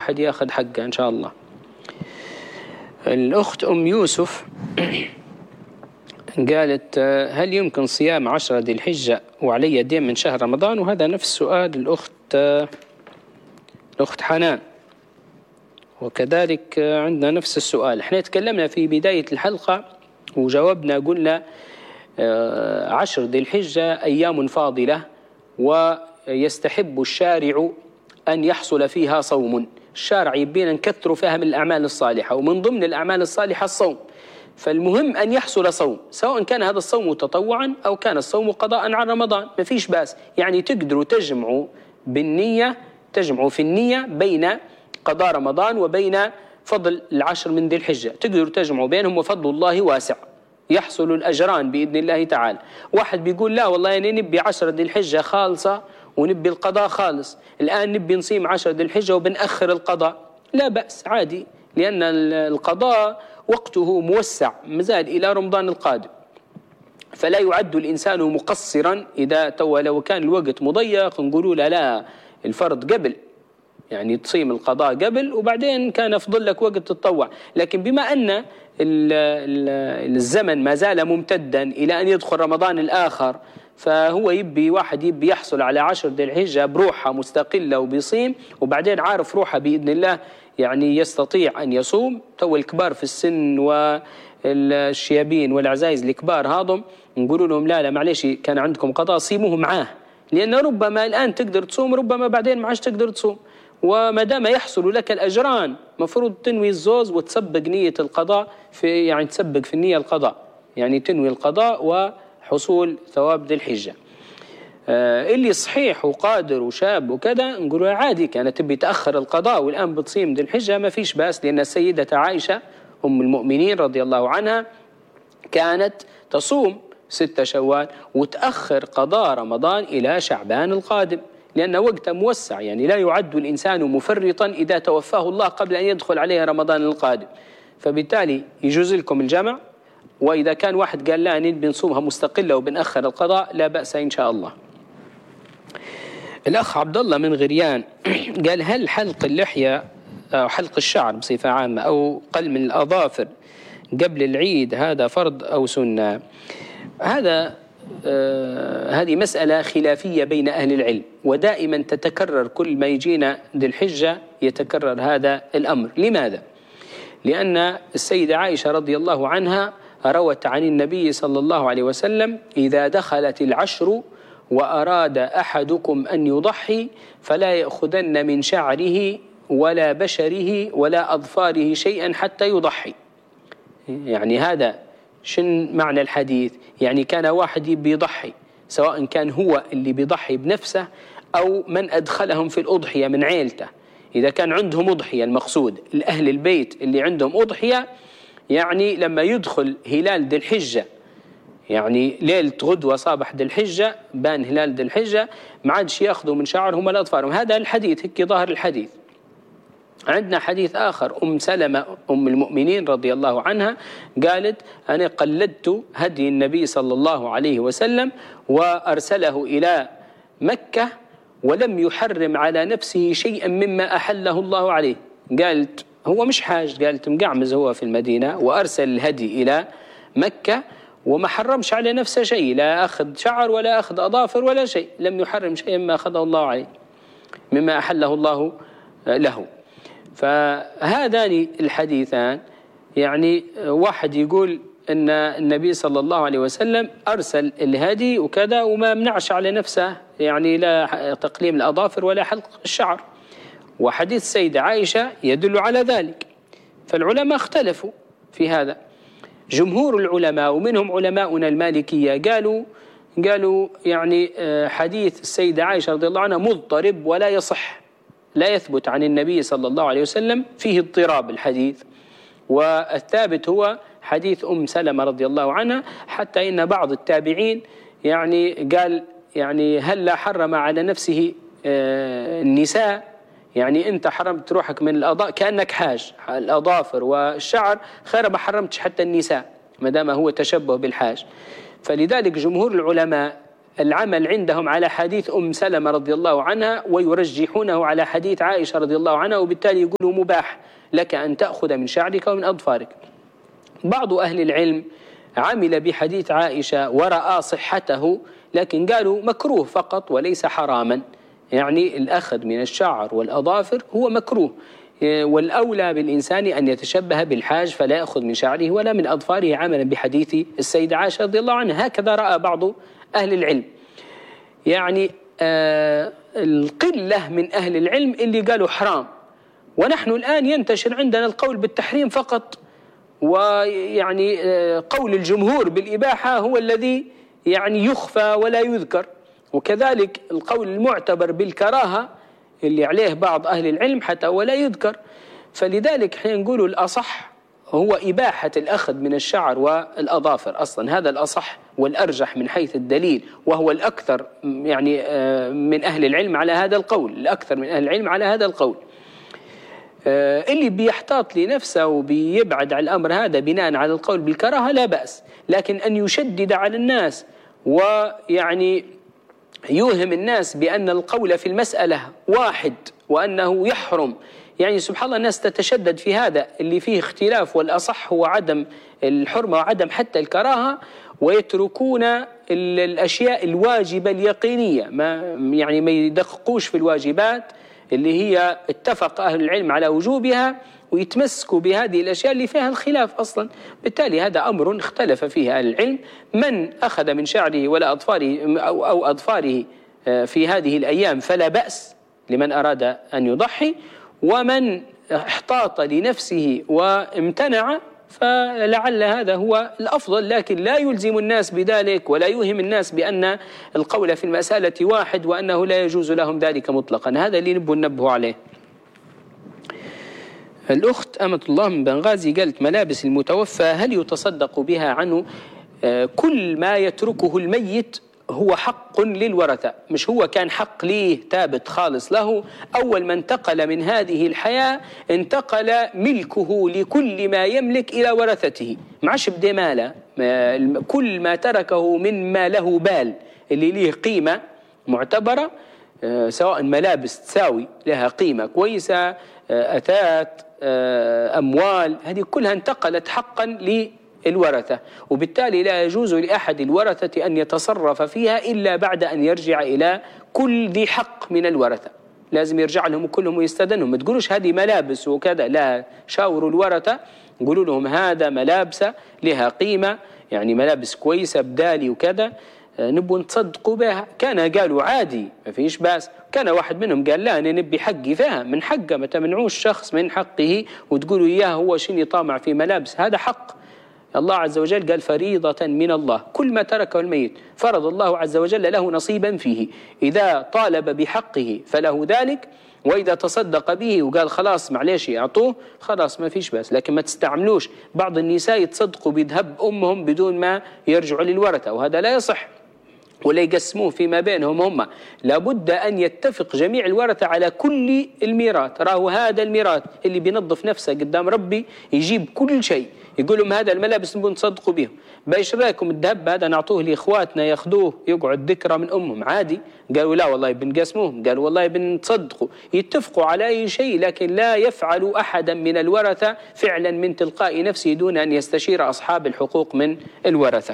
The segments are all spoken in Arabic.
واحد ياخذ حقه إن شاء الله. الأخت أم يوسف قالت هل يمكن صيام 10 ذي الحجة وعلي دين من شهر رمضان؟ وهذا نفس سؤال الأخت حنان، وكذلك عندنا نفس السؤال. احنا تكلمنا في بداية الحلقة وجاوبنا قلنا 10 ذي الحجة أيام فاضلة ويستحب الشارع أن يحصل فيها صوم. الشارع يبين نكثر فيها من الأعمال الصالحة، ومن ضمن الأعمال الصالحة الصوم. فالمهم أن يحصل صوم، سواء كان هذا الصوم تطوعا أو كان الصوم قضاء عن رمضان، ما فيش باس. يعني تقدروا تجمعوا بالنية، تجمعوا في النية بين قضاء رمضان وبين فضل 10 من ذي الحجة، تقدروا تجمعوا بينهم، وفضل الله واسع، يحصل الأجران بإذن الله تعالى. واحد بيقول لا والله أنا نبي 10 ذي الحجة خالصة ونبي القضاء خالص، الآن نبي نصيم 10 ذي الحجة وبنأخر القضاء، لا بأس عادي، لأن القضاء وقته موسع مزاد إلى رمضان القادم، فلا يعد الإنسان مقصرا. إذا لو كان الوقت مضيق نقولوا لا الفرض قبل، يعني تصيم القضاء قبل وبعدين كان أفضل لك وقت تتطوع. لكن بما أن الزمن ما زال ممتدا إلى أن يدخل رمضان الآخر، فهو واحد يبي يحصل على 10 ذي الحجة بروحها مستقلة وبيصيم، وبعدين عارف روحه بإذن الله يعني يستطيع أن يصوم. تو الكبار في السن والشيابين والعزائز الكبار هذم نقولوا لهم لا معلش كان عندكم قضاء صيموه معاه، لأن ربما الآن تقدر تصوم، ربما بعدين ما عادش تقدر تصوم. وما دام يحصل لك الأجران مفروض تنوي الزوز وتسبق نية القضاء، يعني تسبق في النية القضاء، يعني تنوي القضاء وحصول ثواب ذي الحجة. اللي صحيح وقادر وشاب وكذا نقول عادي، كانت تبي تأخر القضاء والآن بتصيم ذي الحجة ما فيش بأس، لأن السيدة عائشة أم المؤمنين رضي الله عنها كانت تصوم 6 شوال وتأخر قضاء رمضان إلى شعبان القادم، لأن وقته موسع. يعني لا يعد الإنسان مفرطا إذا توفاه الله قبل أن يدخل عليه رمضان القادم، فبالتالي يجوز لكم الجمع. وإذا كان واحد قال لا نبي نصومها مستقلة وبنأخر القضاء لا بأس إن شاء الله. الأخ عبد الله من غريان قال هل حلق اللحية أو حلق الشعر بصفة عامة أو قل من الأظافر قبل العيد هذا فرض أو سنة؟ هذه مسألة خلافية بين أهل العلم، ودائما تتكرر كل ما يجينا ذي الحجة يتكرر هذا الأمر. لماذا؟ لأن السيدة عائشة رضي الله عنها روت عن النبي صلى الله عليه وسلم إذا دخلت 10 وأراد أحدكم أن يضحي فلا يأخذن من شعره ولا بشره ولا أظفاره شيئا حتى يضحي. يعني هذا شن معنى الحديث؟ يعني كان واحد بيضحي، سواء كان هو اللي بيضحي بنفسه أو من أدخلهم في الأضحية من عيلته. إذا كان عندهم أضحية، المقصود الأهل البيت اللي عندهم أضحية، يعني لما يدخل هلال ذي الحجة، يعني ليلة غدوة صباح ذي الحجة بان هلال ذي الحجة، ما عادش يأخذوا من شعرهم ولا أظفارهم. هذا الحديث هيك ظاهر الحديث. عندنا حديث آخر، أم سلمة أم المؤمنين رضي الله عنها قالت أنا قلدت هدي النبي صلى الله عليه وسلم وأرسله إلى مكة ولم يحرم على نفسه شيئا مما أحله الله عليه. قالت هو مش حاج، قالت مقعمز هو في المدينة وأرسل الهدي إلى مكة وما حرمش على نفسه شيء، لا أخذ شعر ولا أخذ أظافر ولا شيء، لم يحرم شيئا مما أخذه الله عليه مما أحله الله له. فهذان الحديثان يعني واحد يقول أن النبي صلى الله عليه وسلم أرسل الهدي وكذا وما منعش على نفسه، يعني لا تقليم الأظافر ولا حلق الشعر، وحديث السيدة عائشة يدل على ذلك. فالعلماء اختلفوا في هذا. جمهور العلماء ومنهم علماؤنا المالكية قالوا يعني حديث السيدة عائشة رضي الله عنها مضطرب ولا يصح، لا يثبت عن النبي صلى الله عليه وسلم، فيه اضطراب الحديث. والثابت هو حديث أم سلمة رضي الله عنها، حتى إن بعض التابعين يعني قال يعني هل لا حرم على نفسه النساء، يعني أنت حرمت روحك من الأضاء كأنك حاج، الأظافر والشعر خير ما حرمتش حتى النساء ما دام هو تشبه بالحاج. فلذلك جمهور العلماء العمل عندهم على حديث سلمة رضي الله عنها ويرجحونه على حديث عائشة رضي الله عنها، وبالتالي يقولوا مباح لك أن تأخذ من شعرك ومن أظفارك. بعض أهل العلم عمل بحديث عائشة ورأى صحته، لكن قالوا مكروه فقط وليس حراما، يعني الأخذ من الشعر والأظافر هو مكروه، والأولى بالإنسان أن يتشبه بالحاج فلا يأخذ من شعره ولا من أظفاره عملا بحديث السيدة عائشة رضي الله عنها. هكذا رأى بعض أهل العلم، يعني القلة من أهل العلم اللي قالوا حرام، ونحن الآن ينتشر عندنا القول بالتحريم فقط، ويعني قول الجمهور بالإباحة هو الذي يعني يخفى ولا يذكر، وكذلك القول المعتبر بالكراهة اللي عليه بعض أهل العلم حتى ولا يذكر. فلذلك حين نقول الأصح هو إباحة الأخذ من الشعر والأظافر، أصلا هذا الأصح والأرجح من حيث الدليل، وهو الأكثر يعني من أهل العلم على هذا القول، الأكثر من أهل العلم على هذا القول. اللي بيحتاط لنفسه وبيبعد عن الأمر هذا بناء على القول بالكراهة لا بأس، لكن أن يشدد على الناس ويعني يوهم الناس بأن القول في المسألة واحد وأنه يحرم، يعني سبحان الله الناس تتشدد في هذا اللي فيه اختلاف، والأصح هو عدم الحرمة وعدم حتى الكراهة، ويتركون الأشياء الواجبة اليقينية، ما يدققوش في الواجبات اللي هي اتفق أهل العلم على وجوبها، ويتمسكوا بهذه الأشياء اللي فيها الخلاف أصلا. بالتالي هذا أمر اختلف فيه أهل العلم، من أخذ من شعره ولا أظفاره أو أظفاره في هذه الأيام فلا بأس لمن أراد أن يضحي، ومن احتاط لنفسه وامتنع فلعل هذا هو الأفضل، لكن لا يلزم الناس بذلك ولا يوهم الناس بأن القول في المسألة واحد وأنه لا يجوز لهم ذلك مطلقا. هذا اللي ننبه عليه. الأخت أمة الله من بنغازي قالت: ملابس المتوفى هل يتصدق بها عنه؟ كل ما يتركه الميت هو حق للورثة، مش هو كان حق ليه ثابت خالص له، أول ما انتقل من هذه الحياة انتقل ملكه لكل ما يملك إلى ورثته، معش بدي ماله، كل ما تركه من ما له بال اللي ليه قيمة معتبرة، سواء ملابس تساوي لها قيمة كويسة، أثاث، أموال، هذه كلها انتقلت حقا للورثة، وبالتالي لا يجوز لأحد الورثة أن يتصرف فيها إلا بعد أن يرجع إلى كل ذي حق من الورثة، لازم يرجع لهم كلهم ويستدنهم. ما تقولوش هذه ملابس وكذا، لا، شاوروا الورثة، قولوا لهم هذا ملابس لها قيمة، يعني ملابس كويسة بدالي وكذا، نبوا نتصدقوا بها. كان قالوا عادي ما فيش باس، كان واحد منهم قال لا أنا نبي حقي فيها، من حقه، ما تمنعوش شخص من حقه وتقولوا إياه هو شنو طامع في ملابس، هذا حق الله عز وجل، قال فريضة من الله، كل ما تركه الميت فرض الله عز وجل له نصيبا فيه، إذا طالب بحقه فله ذلك، وإذا تصدق به وقال خلاص معليش يعطوه خلاص ما فيش بس، لكن ما تستعملوش بعض النساء يتصدقوا بذهب أمهم بدون ما يرجعوا للورثة، وهذا لا يصح، ولا يقسموه فيما بينهم هم، لابد أن يتفق جميع الورثة على كل الميراث. راهو هذا الميراث اللي بينظف نفسه قدام ربي يجيب كل شيء، يقول لهم هذا الملابس نبون نصدقوا بهم، بايش رايكم الذهب هذا نعطوه لإخواتنا ياخذوه يقعد ذكرى من أمهم عادي؟ قالوا لا والله بنقسموه، قالوا والله بنتصدقوا، يتفقوا على أي شيء، لكن لا يفعل أحدا من الورثة فعلا من تلقاء نفسه دون أن يستشير أصحاب الحقوق من الورثة.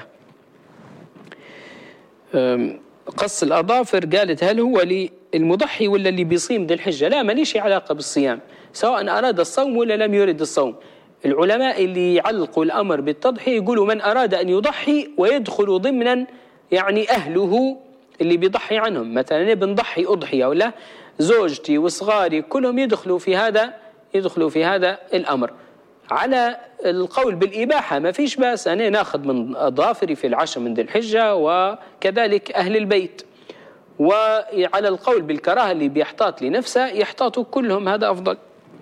قص الأظافر قالت هل هو للمضحي ولا اللي بيصيم ذي الحجة؟ لا، ما ليش علاقة بالصيام، سواء أراد الصوم ولا لم يرد الصوم. العلماء اللي يعلقوا الأمر بالتضحية يقولوا من أراد أن يضحي ويدخل ضمنا يعني أهله اللي بيضحي عنهم، مثلا بنضحي أضحية ولا زوجتي وصغاري كلهم يدخلوا في هذا الأمر. على القول بالإباحة ما فيش بأس، أنا ناخذ من أظافري في العشر من ذي الحجة، وكذلك أهل البيت. وعلى القول بالكراهة اللي بيحتاط لنفسه يحتاطوا كلهم، هذا أفضل.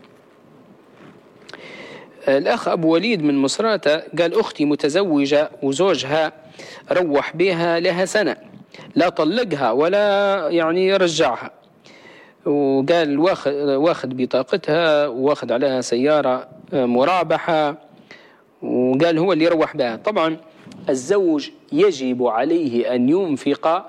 الأخ أبو وليد من مصراتة قال أختي متزوجة وزوجها روح بها لها سنة، لا طلقها ولا يعني يرجعها، وقال واخذ بطاقتها واخذ عليها سيارة مرابحة، وقال هو اللي يروح بها. طبعا الزوج يجب عليه أن ينفق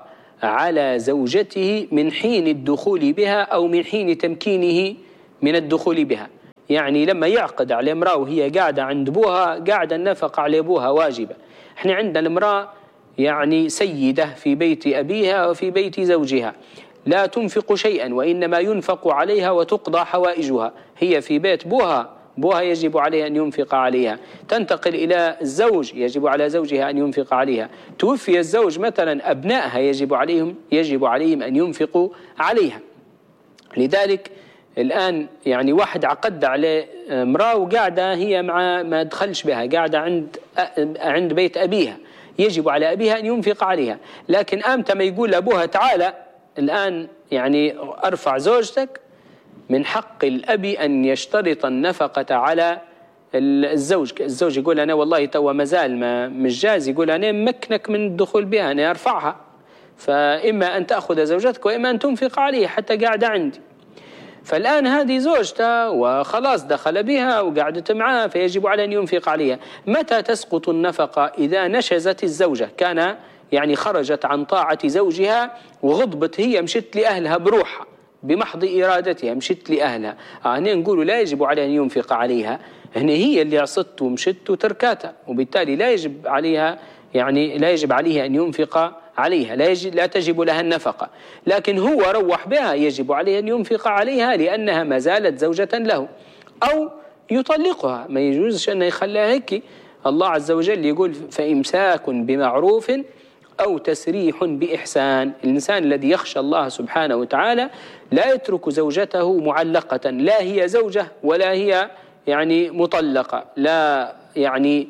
على زوجته من حين الدخول بها أو من حين تمكينه من الدخول بها. يعني لما يعقد على امرأة وهي قاعدة عند أبوها، قاعدة النفقة على أبوها واجبة. احنا عندنا المرأة يعني سيدة في بيت أبيها وفي بيت زوجها، لا تنفق شيئا وإنما ينفق عليها وتقضى حوائجها. هي في بيت بوها يجب عليها أن ينفق عليها. تنتقل إلى الزوج يجب على زوجها أن ينفق عليها. توفي الزوج مثلا، أبنائها يجب عليهم أن ينفقوا عليها. لذلك الآن يعني واحد عقد على امرأة وقاعدة هي ما دخلش بها، قاعدة عند بيت أبيها، يجب على أبيها أن ينفق عليها. لكن أمتى ما يقول لأبوها تعالى الآن يعني أرفع زوجتك، من حق الأب أن يشترط النفقة على الزوج يقول أنا والله توا مازال مش جاز، يقول أنا مكنك من الدخول بها، أنا أرفعها، فإما أن تأخذ زوجتك وإما أن تنفق عليه حتى قاعدة عندي. فالآن هذه زوجته وخلاص دخل بها وقعدت معها، فيجب على أن ينفق عليها. متى تسقط النفقة؟ إذا نشزت الزوجة، كان يعني خرجت عن طاعة زوجها وغضبت، هي مشت لأهلها بروحها بمحض إرادتها، مشت لأهلها. هنا نقول لا يجب عليها أن ينفق عليها، هنا هي اللي عصت ومشت وتركاتها، وبالتالي لا يجب عليها أن ينفق عليها، لا تجب لها النفقة. لكن هو روح بها يجب عليه أن ينفق عليها لأنها ما زالت زوجة له، أو يطلقها، ما يجوزش أن يخليها هيك. الله عز وجل يقول فإمساك بمعروف أو تسريح بإحسان. الإنسان الذي يخشى الله سبحانه وتعالى لا يترك زوجته معلقة، لا هي زوجة ولا هي يعني مطلقة، لا يعني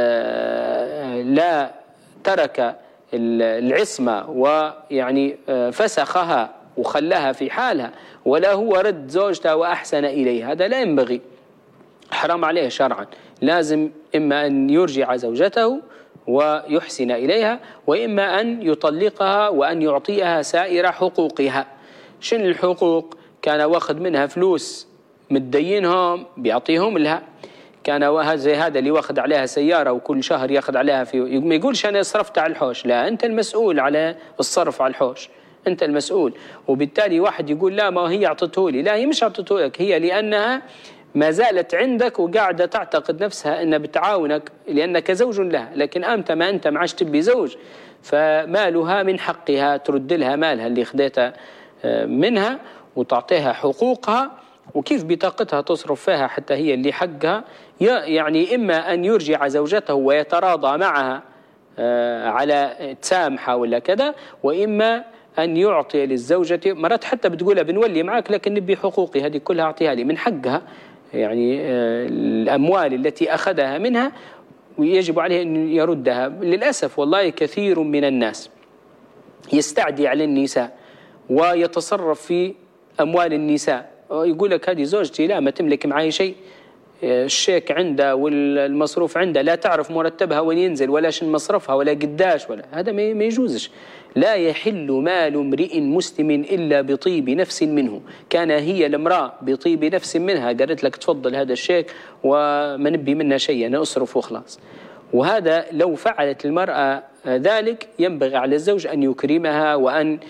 لا ترك العصمة ويعني فسخها وخلاها في حالها، ولا هو رد زوجته وأحسن إليها، هذا لا ينبغي، حرام عليه شرعا. لازم إما أن يرجع زوجته ويحسن إليها، وإما أن يطلقها وأن يعطيها سائر حقوقها. شن الحقوق؟ كان واخد منها فلوس متدينهم بيعطيهم لها، كان زي هذا اللي واخد عليها سيارة وكل شهر ياخد عليها ما يقولش أنا صرفت على الحوش، لا، أنت المسؤول على الصرف على الحوش، أنت المسؤول. وبالتالي واحد يقول لا ما هي أعطته لي، لا، هي مش أعطته لك، هي لأنها ما زالت عندك وقاعدة تعتقد نفسها أنها بتعاونك لأنك زوج لها. لكن أمتى ما أنت معاش تبي زوج، فمالها من حقها ترد لها مالها اللي خديتها منها وتعطيها حقوقها، وكيف بطاقتها تصرف فيها حتى هي اللي حقها. يعني إما أن يرجع زوجته ويتراضى معها على تسامحة ولا كذا، وإما أن يعطي للزوجة. مرات حتى بتقولها بنولي معك لكن نبي حقوقي هذه كلها أعطيها لي، من حقها يعني الأموال التي أخذها منها ويجب عليه أن يردها. للأسف والله كثير من الناس يستعدي على النساء ويتصرف في أموال النساء، يقول لك هذه زوجتي لا ما تملك معي شيء، الشيك عنده والمصروف عنده، لا تعرف مرتبها وين ينزل ولا شن مصرفها ولا قداش ولا، هذا ما يجوزش. لا يحل مال امرئ مسلم إلا بطيب نفس منه. كان هي الامرأة بطيب نفس منها قالت لك تفضل هذا الشيك وما نبي منه شيء، أنا أصرف وخلاص. وهذا لو فعلت المرأة ذلك ينبغي على الزوج أن يكرمها وأن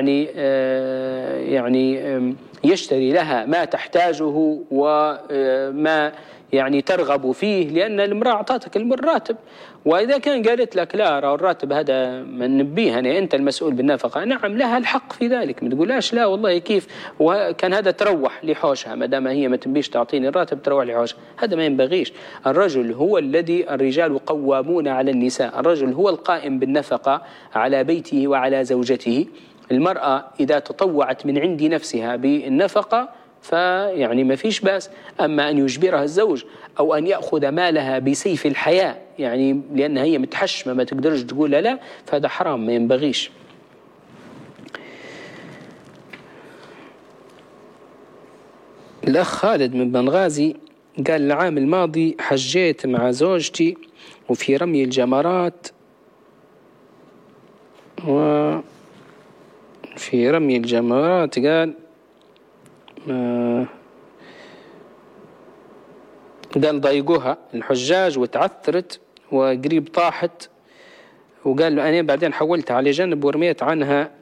يعني يشتري لها ما تحتاجه وما يعني ترغب فيه، لأن المرأة أعطتك الراتب. وإذا كان قالت لك لا الراتب هذا من نبيه أنا أنت المسؤول بالنفقة، نعم لها الحق في ذلك، ما تقولهاش لا والله كيف، وكان هذا تروح لحوشها ما دام هي ما تبيش تعطيني الراتب تروح لحوشها، هذا ما ينبغيش. الرجل هو الرجال قوامون على النساء، الرجل هو القائم بالنفقة على بيته وعلى زوجته. المرأة إذا تطوعت من عند نفسها بالنفقة فيعني ما فيش بأس، أما أن يجبرها الزوج أو أن يأخذ مالها بسيف الحياة يعني لأنها هي متحشمة ما تقدرش تقول لا، فهذا حرام ما ينبغيش. الأخ خالد من بنغازي قال العام الماضي حجيت مع زوجتي وفي رمي الجمرات قال ضايقوها الحجاج وتعثرت وقريب طاحت، وقال له أنا بعدين حولتها على جنب ورميت عنها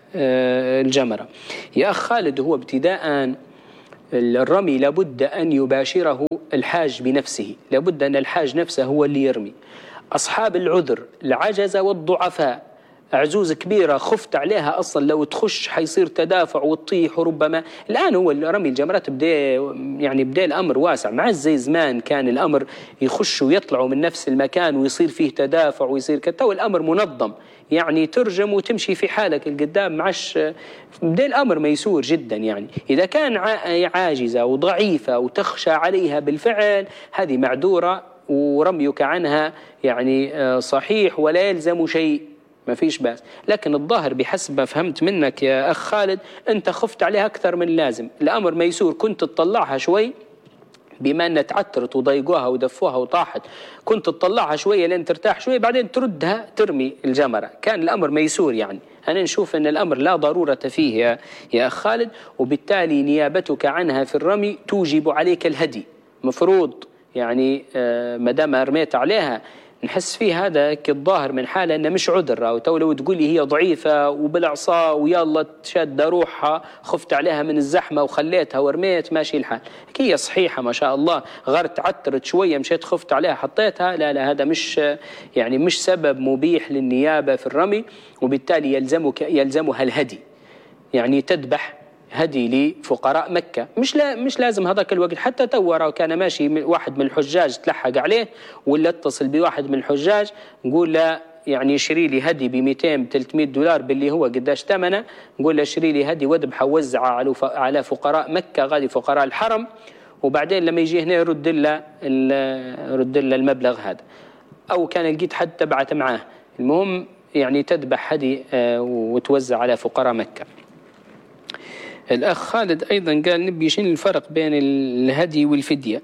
الجمرة. يا أخ خالد، هو ابتداء الرمي لابد أن يباشره الحاج بنفسه، لابد أن الحاج نفسه هو اللي يرمي. أصحاب العذر، العجز والضعفاء، عجوز كبيرة خفت عليها أصلا لو تخش حيصير تدافع وتطيح، وربما الآن هو رمي الجمرات بدأ الأمر واسع، مع زي زمان كان الأمر يخشوا ويطلعوا من نفس المكان ويصير فيه تدافع ويصير كده، الأمر منظم، يعني ترجم وتمشي في حالك القدام، معش بدأ الأمر ميسور جدا. يعني إذا كان عاجزة وضعيفة وتخشى عليها بالفعل، هذه معذورة ورميك عنها يعني صحيح ولا يلزم شيء، ما فيش بأس. لكن الظاهر بحسب ما فهمت منك يا أخ خالد، أنت خفت عليها أكثر من لازم، الأمر ميسور، كنت تطلعها شوي بما أن تعترت وضيقوها ودفوها وطاحت، كنت تطلعها شوية لين ترتاح شوية، بعدين تردها ترمي الجمرة، كان الأمر ميسور. يعني أنا نشوف أن الأمر لا ضرورة فيه يا أخ خالد، وبالتالي نيابتك عنها في الرمي توجب عليك الهدي، مفروض يعني ما دام رميت عليها. نحس فيه هذا كالظاهر من حالة أنه مش عذر، أو لو تقولي هي ضعيفة وبالعصا ويلا تشد روحها، خفت عليها من الزحمة وخليتها ورميت، ماشي الحال. هي صحيحة ما شاء الله، غرت عترت شوية مشيت خفت عليها حطيتها، لا هذا مش سبب مبيح للنيابة في الرمي، وبالتالي يلزمها الهدي، يعني تذبح هدي لفقراء مكة. مش لازم هذاك الوقت، حتى تو كان ماشي واحد من الحجاج تلحق عليه ولا اتصل بواحد من الحجاج نقول له يعني اشتري لي هدي ب 200 300 دولار باللي هو قداش ثمنه، نقول له اشتري لي هدي واذبحه ووزعه على فقراء مكة، غادي فقراء الحرم، وبعدين لما يجي هنا يرد له المبلغ هذا، او كان لقيت حد تبعت معاه. المهم يعني تذبح هدي وتوزع على فقراء مكة. الأخ خالد أيضا قال نبي شنو الفرق بين الهدي والفدية.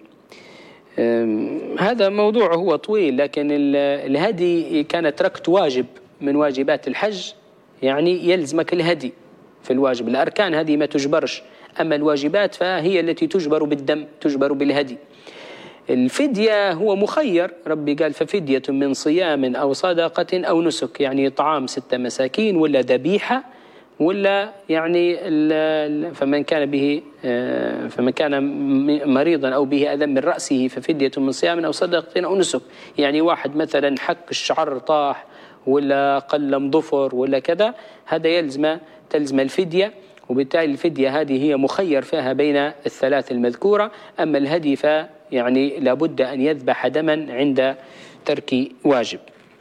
هذا موضوع هو طويل، لكن الهدي كانت تركت واجب من واجبات الحج، يعني يلزمك الهدي في الواجب، الأركان هذه ما تجبرش، أما الواجبات فهي التي تجبر بالدم، تجبر بالهدي. الفدية هو مخير، ربي قال ففدية من صيام أو صدقة أو نسك، يعني طعام 6 مساكين ولا ذبيحة، ولا يعني فمن كان مريضا أو به أذى من رأسه ففدية من صيام أو صدقة أو نسك، يعني واحد مثلا حك الشعر طاح ولا قلم ظفر ولا كذا، هذا تلزم الفدية، وبالتالي الفدية هذه هي مخير فيها بين الثلاث المذكورة. أما الهدي فيعني لابد أن يذبح دما عند ترك واجب.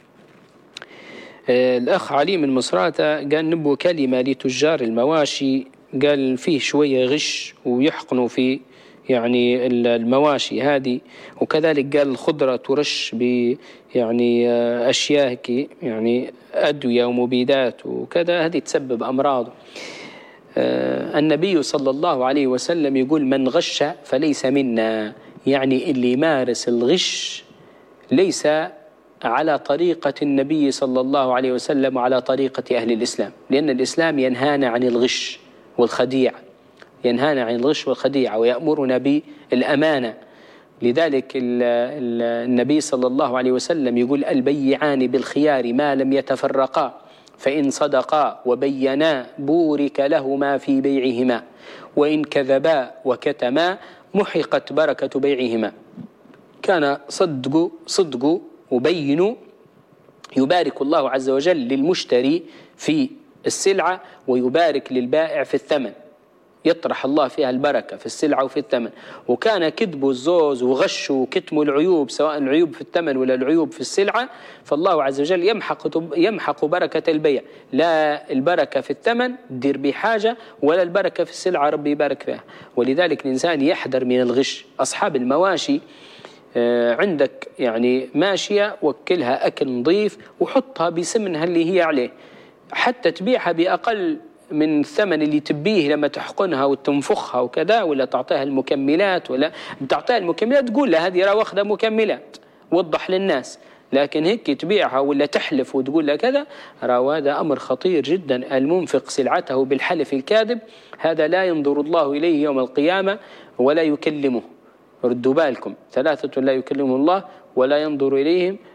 الأخ علي من مصراتة قال نبو كلمة لتجار المواشي، قال فيه شوية غش ويحقنوا في يعني المواشي هذه، وكذلك قال الخضرة ترش يعني أشياء يعني أدوية ومبيدات وكذا، هذه تسبب أمراض. النبي صلى الله عليه وسلم يقول من غش فليس منا، يعني اللي يمارس الغش ليس على طريقة النبي صلى الله عليه وسلم وعلى طريقة أهل الإسلام، لأن الإسلام ينهانا عن الغش والخديعة، ينهانا عن الغش والخديعة ويأمرنا بالأمانة. لذلك النبي صلى الله عليه وسلم يقول البيعان بالخيار ما لم يتفرقا، فإن صدقا وبينا بورك لهما في بيعهما، وإن كذبا وكتما محقت بركة بيعهما. كان صدق وبينوا يبارك الله عز وجل للمشتري في السلعة ويبارك للبائع في الثمن، يطرح الله فيها البركة في السلعة وفي الثمن. وكان كذب الزوز وغش وكتم العيوب، سواء العيوب في الثمن ولا العيوب في السلعة، فالله عز وجل يمحق بركة البيع، لا البركة في الثمن دير بحاجة ولا البركة في السلعة ربي يبارك فيها. ولذلك الإنسان يحذر من الغش. أصحاب المواشي عندك يعني ماشية وكلها أكل نظيف وحطها بسمنها اللي هي عليه، حتى تبيعها بأقل من الثمن اللي تبيه لما تحقنها وتنفخها وكذا، ولا تعطيها المكملات، ولا تعطيها المكملات تقول لها هذه راه واخذة مكملات، وضح للناس. لكن هيك تبيعها ولا تحلف وتقول لها كذا، راه هذا أمر خطير جدا. المنفق سلعته بالحلف الكاذب هذا لا ينظر الله إليه يوم القيامة ولا يكلمه. ردوا بالكم، 3 لا يكلمهم الله ولا ينظر إليهم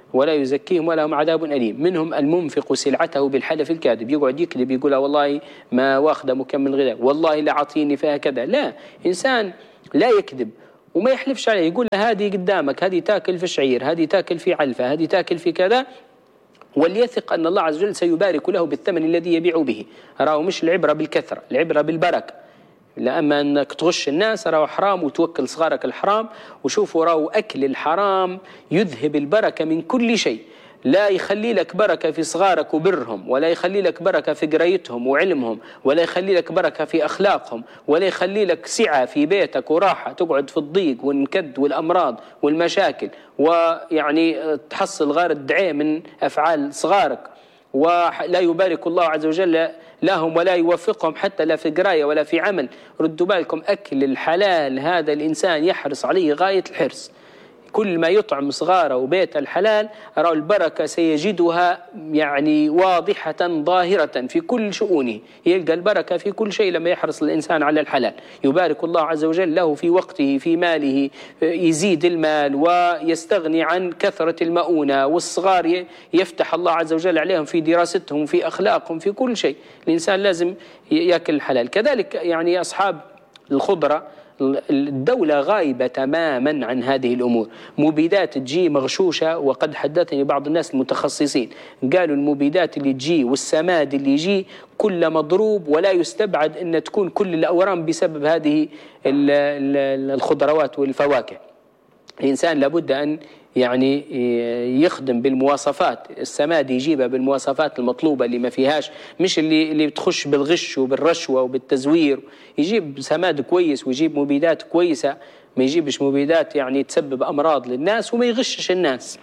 ولا يزكيهم ولهم عذاب أليم. منهم المنفق سلعته بالحلف الكاذب، يقعد يكذب يقول والله ما واخذ مكمل غذاء، والله لا عطيني فيها كذا. لا، إنسان لا يكذب وما يحلفش عليه، يقول هذه قدامك، هذه تاكل في شعير، هذه تاكل في علفة، هذه تاكل في كذا، وليثق أن الله عز وجل سيبارك له بالثمن الذي يبيع به. راهو مش العبرة بالكثرة، العبرة بالبركة. لا، أما أنك تغش الناس راهو حرام وتوكل صغارك الحرام. وشوفوا راهو أكل الحرام يذهب البركة من كل شيء، لا يخلي لك بركة في صغارك وبرهم، ولا يخلي لك بركة في قرايتهم وعلمهم، ولا يخلي لك بركة في أخلاقهم، ولا يخلي لك سعة في بيتك وراحة، تقعد في الضيق والنكد والأمراض والمشاكل، ويعني تحصل غير الدعاء من أفعال صغارك، ولا يبارك الله عز وجل لهم ولا يوفقهم حتى لا في قراية ولا في عمل. ردوا بالكم، أكل الحلال هذا الإنسان يحرص عليه غاية الحرص. كل ما يطعم صغاره وبيت الحلال رأوا البركة سيجدها يعني واضحة ظاهرة في كل شؤونه، يلقى البركة في كل شيء لما يحرص الإنسان على الحلال. يبارك الله عز وجل له في وقته في ماله، يزيد المال ويستغني عن كثرة المؤونة، والصغار يفتح الله عز وجل عليهم في دراستهم في أخلاقهم في كل شيء. الإنسان لازم يأكل الحلال. كذلك يعني أصحاب الخضرة، الدولة غايبة تماما عن هذه الأمور. مبيدات تجي مغشوشة، وقد حدثني بعض الناس المتخصصين قالوا المبيدات اللي تجي والسماد اللي يجي كل مضروب، ولا يستبعد أن تكون كل الأورام بسبب هذه الخضروات والفواكه. الإنسان لابد أن يعني يخدم بالمواصفات، السماد يجيبها بالمواصفات المطلوبة اللي ما فيهاش، مش اللي بتخش بالغش وبالرشوة وبالتزوير. يجيب سماد كويس ويجيب مبيدات كويسة، ما يجيبش مبيدات يعني تسبب أمراض للناس وما يغشش الناس.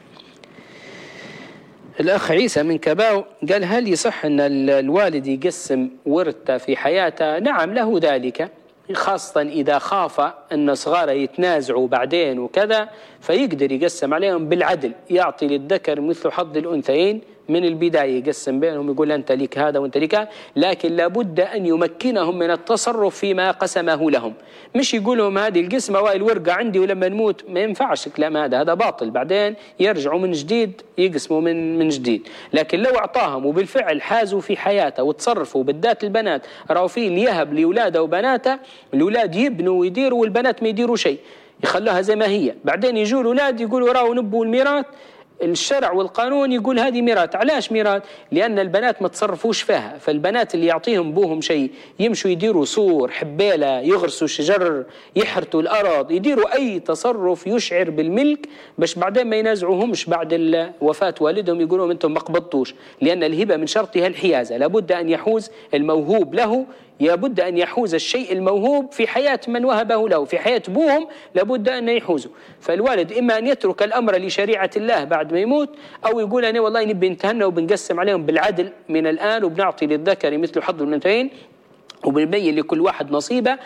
الأخ عيسى من كباو قال هل يصح أن الوالد يقسم ورثته في حياته؟ نعم، له ذلك، خاصة إذا خاف أن صغاره يتنازعوا بعدين وكذا، فيقدر يقسم عليهم بالعدل، يعطي للذكر مثل حظ الأنثيين من البداية، يقسم بينهم، يقول أنت لك هذا وأنت لك هذا، لكن لابد أن يمكنهم من التصرف فيما قسمه لهم. مش يقول لهم هذه القسمة والورقة عندي ولما نموت، ما ينفعش الكلام هذا باطل، بعدين يرجعوا من جديد يقسموا من جديد. لكن لو أعطاهم وبالفعل حازوا في حياته وتصرفوا، بالذات البنات، راهو فيه اللي يهب لأولاده وبناته، الأولاد يبنوا ويديروا والبنات ما يديروا شيء، يخلوها زي ما هي، بعدين يجوا الأولاد يقولوا راهو نبوا الميراث، الشرع والقانون يقول هذه ميراث. علاش ميراث؟ لأن البنات ما تصرفوش فيها. فالبنات اللي يعطيهم بوهم شيء يمشوا يديروا سور، حبيلة، يغرسوا شجر، يحرثوا الأرض، يديروا أي تصرف يشعر بالملك، باش بعدين ما ينازعوهمش بعد وفاة والدهم يقولوا أنتم ما قبضتوش. لأن الهبة من شرطها الحيازة، لابد أن يحوز الموهوب له، لابد أن يحوز الشيء الموهوب في حياة من وهبه له، في حياة أبوهم لابد أن يحوزه. فالوالد إما أن يترك الأمر لشريعة الله بعد ما يموت، أو يقول أنا والله نبي نتهنى وبنقسم عليهم بالعدل من الآن، وبنعطي للذكر مثل حظ الأنثيين، وبنبين لكل واحد نصيبه،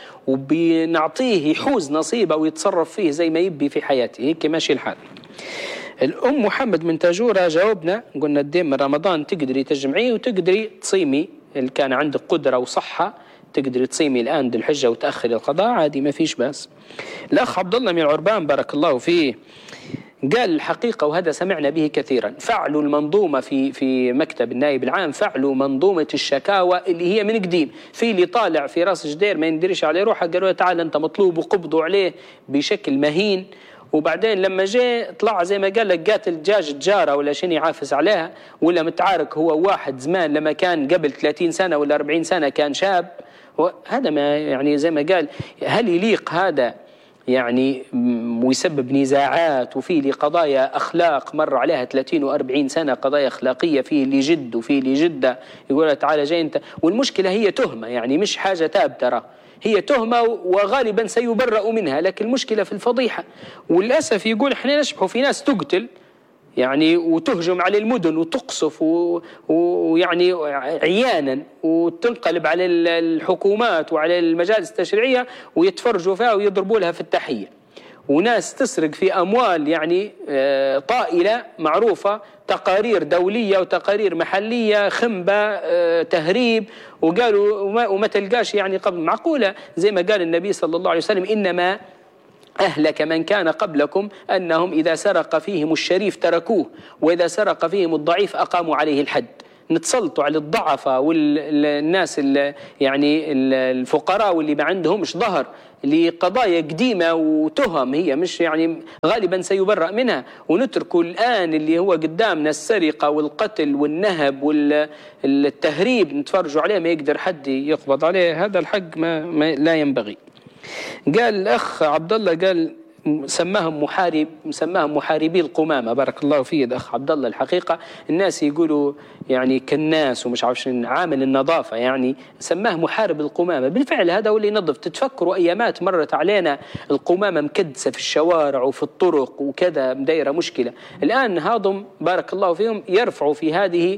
وبنعطيه يحوز نصيبه ويتصرف فيه زي ما يبي في حياته. هيك ماشي الحال. الأم محمد من تاجورة جاوبنا، قلنا الدين من رمضان تقدري تجمعيه وتقدري تصيمي، اللي كان عندك قدرة وصحة تقدري تصيمي الآن ذي الحجة وتأخري القضاء عادي، ما فيش بأس. الأخ عبد الله من العربان بارك الله فيه قال الحقيقة، وهذا سمعنا به كثيرا، فعلوا المنظومة في مكتب النائب العام، فعلوا منظومة الشكاوى اللي هي من قديم. في اللي طالع في راس جدير ما يندرش عليه روحه، قالوا له تعال أنت مطلوب، وقبضوا عليه بشكل مهين. وبعدين لما جاء طلع زي ما قال لك قاتل دجاج تجارة ولا شنو يعافس عليها، ولا متعارك هو واحد زمان لما كان قبل 30 سنة ولا 40 سنة كان شاب. هذا ما يعني زي ما قال، هل يليق هذا يعني ويسبب نزاعات؟ وفيه لي قضايا أخلاق مر عليها 30 و40 سنة، قضايا أخلاقية، فيه اللي جد وفيه اللي جدة، يقول تعالى جاي أنت. والمشكلة هي تهمة، يعني مش حاجة تاب، ترى هي تهمة وغالبا سيبرأ منها، لكن المشكلة في الفضيحة. وللأسف يقول احنا نشبح في ناس تقتل يعني وتهجم على المدن وتقصف ويعني عيانا، وتنقلب على الحكومات وعلى المجالس التشريعية ويتفرجوا فيها ويضربوا لها في التحية. وناس تسرق في أموال يعني طائلة معروفة، تقارير دولية وتقارير محلية، خنبة، تهريب، وقالوا وما تلقاش يعني قبل معقولة. زي ما قال النبي صلى الله عليه وسلم إنما أهلك من كان قبلكم أنهم إذا سرق فيهم الشريف تركوه، وإذا سرق فيهم الضعيف أقاموا عليه الحد. نتسلطوا على الضعفاء والناس يعني الفقراء واللي ما عندهمش ظهر لقضايا قديمة وتهم هي مش يعني غالبا سيبرأ منها، ونتركوا الآن اللي هو قدامنا السرقة والقتل والنهب والتهريب نتفرجوا عليه، ما يقدر حد يقبض عليه. هذا الحق ما لا ينبغي. قال الأخ عبد الله، قال سماهم محاربي القمامة. بارك الله فيه الأخ عبد الله. الحقيقة الناس يقولوا يعني كالناس ومش عارف عامل النظافة، يعني سماه محارب القمامة. بالفعل هذا هو اللي ينظف. تتفكروا أيامات مرت علينا القمامة مكدسة في الشوارع وفي الطرق وكذا، مدايرة مشكلة. الآن هاضم بارك الله فيهم يرفعوا في هذه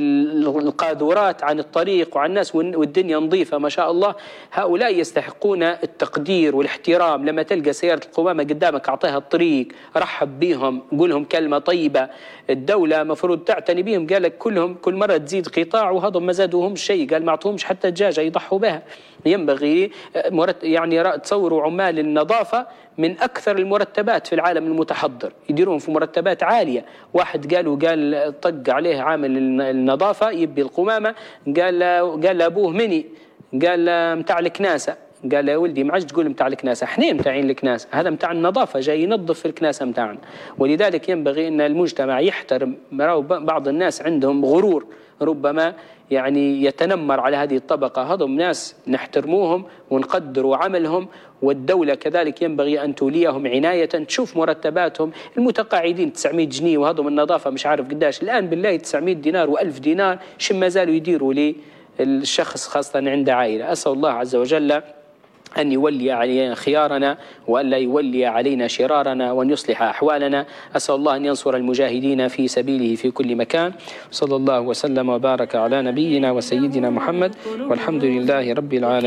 القاذورات عن الطريق وعن الناس، والدنيا نظيفة ما شاء الله. هؤلاء يستحقون التقدير والاحترام. لما تلقى سيارة القمامة قدامك أعطيها الطريق، رحب بهم، قول لهم كلمة طيبة. الدولة مفروض تعتني بهم. قال لك كل مرة تزيد قطاع وهذا ما زادوهم شيء، قال ما أعطوهمش حتى دجاجة يضحوا بها. ينبغي يعني تصوروا عمال النظافة من أكثر المرتبات في العالم المتحضر، يديرون في مرتبات عالية. واحد قال طق عليه عامل النظافة يبي القمامة، قال لأبوه مني، قال متاع الكناسة. قال يا ولدي ما عادش تقول متاع الكناسة، احنا متاعين الكناسة، هذا متاع النظافة جاي ينظف في الكناسة متاعنا. ولذلك ينبغي أن المجتمع يحترم. بعض الناس عندهم غرور، ربما يعني يتنمر على هذه الطبقة. هذم ناس نحترموهم ونقدروا عملهم، والدولة كذلك ينبغي أن توليهم عناية. تشوف مرتباتهم المتقاعدين 900 جنيه، وهذم النظافة مش عارف قداش الآن. بالله 900 دينار و1000 دينار شم ما زالوا يديروا لي الشخص خاصة عند عائلة. أسأل الله عز وجل أن يولي علينا خيارنا، وأن لا يولي علينا شرارنا، وأن يصلح أحوالنا. أسأل الله أن ينصر المجاهدين في سبيله في كل مكان. صلى الله وسلم وبارك على نبينا وسيدنا محمد، والحمد لله رب العالمين.